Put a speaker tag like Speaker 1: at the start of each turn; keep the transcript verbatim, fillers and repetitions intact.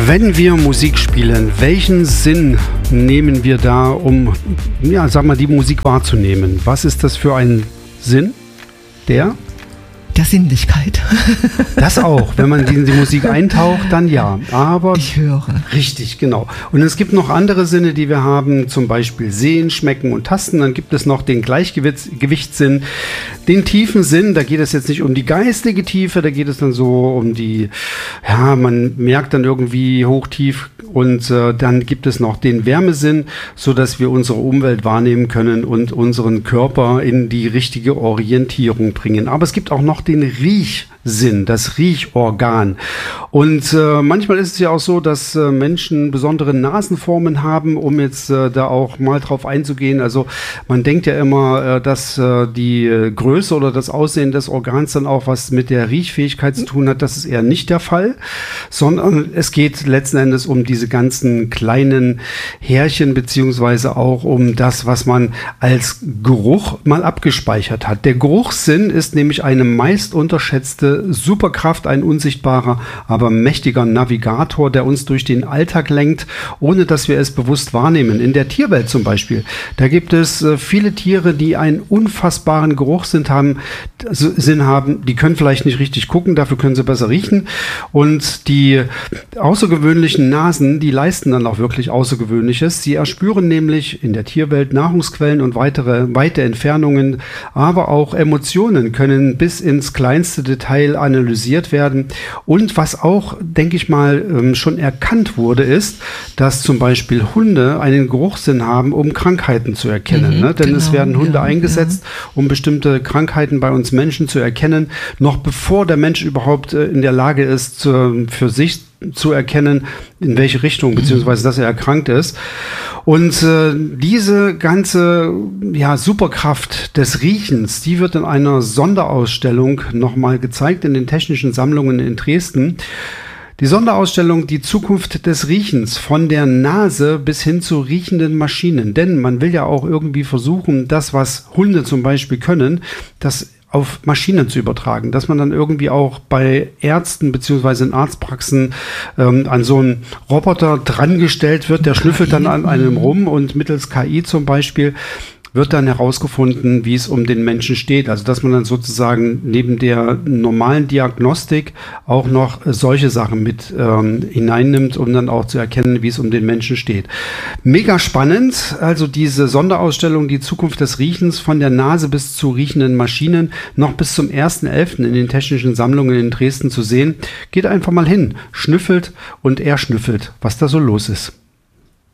Speaker 1: Wenn wir Musik spielen, welchen Sinn nehmen wir da, um, ja, sag mal, die Musik wahrzunehmen? Was ist das für ein Sinn? Der?
Speaker 2: Der Sinnlichkeit.
Speaker 1: Das auch. Wenn man in die Musik eintaucht, dann ja. Aber
Speaker 2: ich höre.
Speaker 1: Richtig, genau. Und es gibt noch andere Sinne, die wir haben, zum Beispiel Sehen, Schmecken und Tasten. Dann gibt es noch den Gleichgewichtssinn, den tiefen Sinn. Da geht es jetzt nicht um die geistige Tiefe, da geht es dann so um die, ja, man merkt dann irgendwie hoch, tief. Und äh, dann gibt es noch den Wärmesinn, sodass wir unsere Umwelt wahrnehmen können und unseren Körper in die richtige Orientierung bringen. Aber es gibt auch noch den Riechsinn, das Riechorgan. Und äh, manchmal ist es ja auch so, dass äh, Menschen besondere Nasenformen haben, um jetzt äh, da auch mal drauf einzugehen. Also man denkt ja immer, äh, dass äh, die äh, Größe oder das Aussehen des Organs dann auch was mit der Riechfähigkeit zu tun hat. Das ist eher nicht der Fall, sondern es geht letzten Endes um diese ganzen kleinen Härchen, beziehungsweise auch um das, was man als Geruch mal abgespeichert hat. Der Geruchssinn ist nämlich eine meist unterschätzte Superkraft, ein unsichtbarer, aber mächtiger Navigator, der uns durch den Alltag lenkt, ohne dass wir es bewusst wahrnehmen. In der Tierwelt zum Beispiel, da gibt es äh, viele Tiere, die einen unfassbaren Geruchssinn haben, also Sinn haben. Die können vielleicht nicht richtig gucken, dafür können sie besser riechen. Und die außergewöhnlichen Nasen, die leisten dann auch wirklich Außergewöhnliches. Sie erspüren nämlich in der Tierwelt Nahrungsquellen und weitere weite Entfernungen, aber auch Emotionen können bis ins kleinste Detail analysiert werden. Und was auch, denke ich mal, schon erkannt wurde, ist, dass zum Beispiel Hunde einen Geruchssinn haben, um Krankheiten zu erkennen. Mhm, ne? Denn genau, es werden Hunde ja, eingesetzt, ja. um bestimmte Krankheiten bei uns Menschen zu erkennen, noch bevor der Mensch überhaupt in der Lage ist, für sich zu erkennen, in welche Richtung, beziehungsweise dass er erkrankt ist. Und äh, diese ganze ja, Superkraft des Riechens, die wird in einer Sonderausstellung nochmal gezeigt in den Technischen Sammlungen in Dresden. Die Sonderausstellung Die Zukunft des Riechens, von der Nase bis hin zu riechenden Maschinen. Denn man will ja auch irgendwie versuchen, das, was Hunde zum Beispiel können, das auf Maschinen zu übertragen, dass man dann irgendwie auch bei Ärzten beziehungsweise in Arztpraxen ähm, an so einen Roboter drangestellt wird, der schnüffelt dann an einem rum und mittels K I zum Beispiel wird dann herausgefunden, wie es um den Menschen steht. Also dass man dann sozusagen neben der normalen Diagnostik auch noch solche Sachen mit ähm, hineinnimmt, um dann auch zu erkennen, wie es um den Menschen steht. Mega spannend, also diese Sonderausstellung Die Zukunft des Riechens, von der Nase bis zu riechenden Maschinen, noch bis zum ersten elften in den Technischen Sammlungen in Dresden zu sehen. Geht einfach mal hin, schnüffelt und er schnüffelt, was da so los ist.